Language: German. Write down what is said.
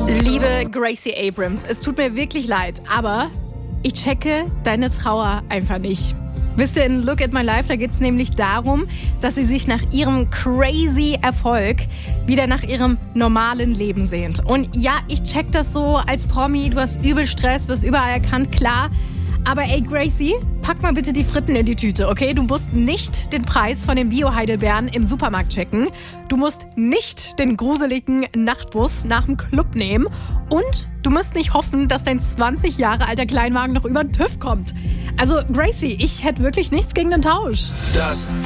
Liebe Gracie Abrams, es tut mir wirklich leid, aber ich checke deine Trauer einfach nicht. Wisst ihr, in Look at My Life, da geht es nämlich darum, dass sie sich nach ihrem crazy Erfolg wieder nach ihrem normalen Leben sehnt. Und ja, ich check das so als Promi, du hast übel Stress, wirst überall erkannt, klar. Aber ey, Gracie, pack mal bitte die Fritten in die Tüte, okay? Du musst nicht den Preis von den Bio-Heidelbeeren im Supermarkt checken. Du musst nicht den gruseligen Nachtbus nach dem Club nehmen. Und du musst nicht hoffen, dass dein 20 Jahre alter Kleinwagen noch über den TÜV kommt. Also, Gracie, ich hätte wirklich nichts gegen den Tausch. Das